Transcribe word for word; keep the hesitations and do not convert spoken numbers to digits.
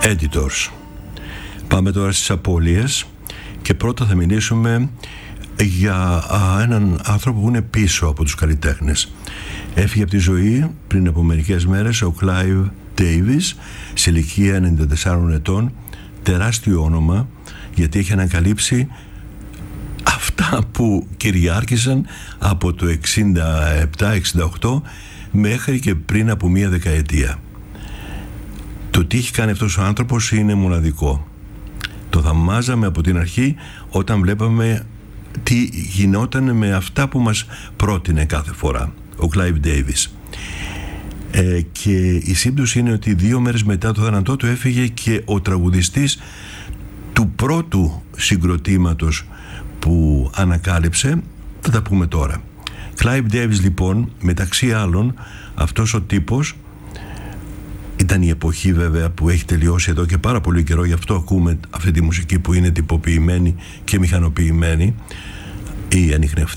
Editors. Πάμε τώρα στις απώλειες και πρώτα θα μιλήσουμε για α, έναν άνθρωπο που είναι πίσω από τους καλλιτέχνες. Έφυγε από τη ζωή πριν από μερικές μέρες ο Clive Davis σε ηλικία ενενήντα τεσσάρων ετών, τεράστιο όνομα γιατί έχει ανακαλύψει αυτά που κυριάρχησαν από το εξήντα επτά εξήντα οκτώ μέχρι και πριν από μία δεκαετία. Το τι έχει κάνει αυτός ο άνθρωπος είναι μοναδικό. Το θαυμάζαμε από την αρχή όταν βλέπαμε τι γινόταν με αυτά που μας πρότεινε κάθε φορά ο Clive Davis. Ε, και η σύμπτωση είναι ότι δύο μέρες μετά το θάνατό του έφυγε και ο τραγουδιστής του πρώτου συγκροτήματος που ανακάλυψε. Θα τα πούμε τώρα. Clive Davis λοιπόν, μεταξύ άλλων, αυτός ο τύπος, ήταν η εποχή βέβαια που έχει τελειώσει εδώ και πάρα πολύ καιρό, γι' αυτό ακούμε αυτή τη μουσική που είναι τυποποιημένη και μηχανοποιημένη ή ανιχνευτική.